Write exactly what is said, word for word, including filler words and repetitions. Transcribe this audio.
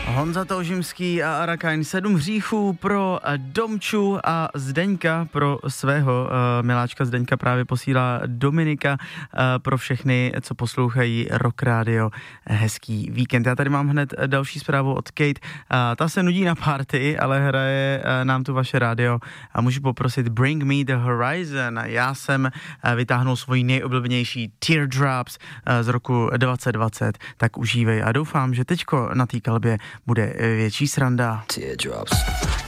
Honza Toužimský a Arakain, sedm hříchů pro Domču a Zdeňka, pro svého uh, miláčka Zdeňka právě posílá Dominika, uh, pro všechny, co poslouchají Rock Radio. Hezký víkend. Já tady mám hned další zprávu od Kate. Uh, ta se nudí na party, ale hraje uh, nám tu vaše rádio a můžu poprosit Bring Me the Horizon. Já jsem uh, vytáhnul svoji nejoblíbenější Teardrops uh, z roku dvacet dvacet, tak užívej a doufám, že teďko na té kalbě bude větší sranda. Teardrops.